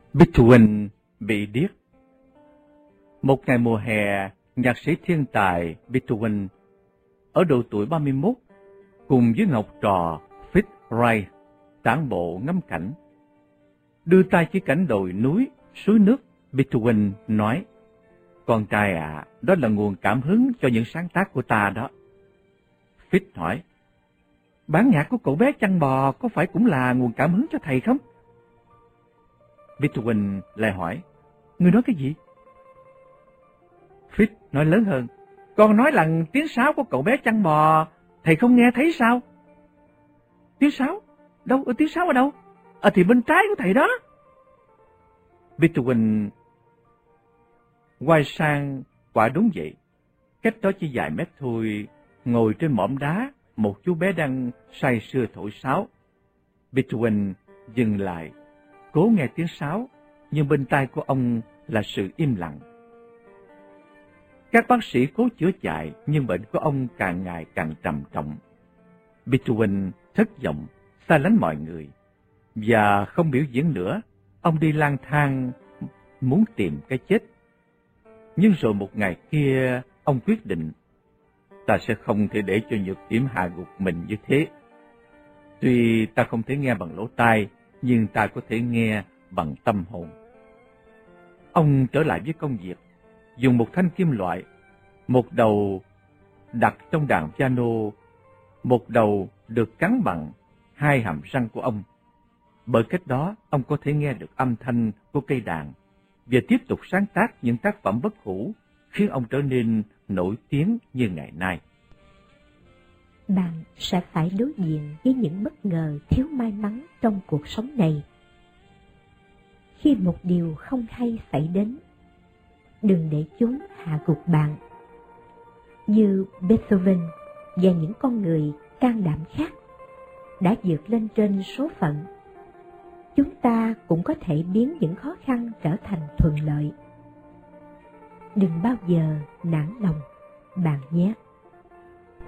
Beethoven bị điếc. Một ngày mùa hè, nhạc sĩ thiên tài Beethoven ở độ tuổi 31 cùng với học trò Fritz Reich tản bộ ngắm cảnh. Đưa tay chỉ cảnh đồi núi, suối nước, Beethoven nói: "Con trai ạ, đó là nguồn cảm hứng cho những sáng tác của ta đó." Fritz hỏi: "Bản nhạc của cậu bé chăn bò có phải cũng là nguồn cảm hứng cho thầy không?" Beethoven lại hỏi: "Ngươi nói cái gì?" Fritz nói lớn hơn: "Con nói là tiếng sáo của cậu bé chăn bò, thầy không nghe thấy sao?" "Tiếng sáo? Đâu? Tiếng sáo ở đâu?" Thì bên trái của thầy đó." Beethoven quay sang, quả đúng vậy. Cách đó chỉ vài mét thôi, ngồi trên mỏm đá, một chú bé đang say sưa thổi sáo. Beethoven dừng lại, cố nghe tiếng sáo, nhưng bên tai của ông là sự im lặng. Các bác sĩ cố chữa chạy, nhưng bệnh của ông càng ngày càng trầm trọng. Beethoven thất vọng, xa lánh mọi người, và không biểu diễn nữa. Ông đi lang thang muốn tìm cái chết. Nhưng rồi một ngày kia, ông quyết định: ta sẽ không thể để cho nhược điểm hạ gục mình như thế. Tuy ta không thể nghe bằng lỗ tai, nhưng ta có thể nghe bằng tâm hồn. Ông trở lại với công việc, dùng một thanh kim loại, một đầu đặt trong đàn piano, một đầu được cắn bằng hai hàm răng của ông. Bởi cách đó, ông có thể nghe được âm thanh của cây đàn và tiếp tục sáng tác những tác phẩm bất hủ, khiến ông trở nên nổi tiếng như ngày nay. Bạn sẽ phải đối diện với những bất ngờ thiếu may mắn trong cuộc sống này. Khi một điều không hay xảy đến, đừng để chúng hạ gục bạn. Như Beethoven và những con người can đảm khác đã vượt lên trên số phận, chúng ta cũng có thể biến những khó khăn trở thành thuận lợi. Đừng bao giờ nản lòng, bạn nhé.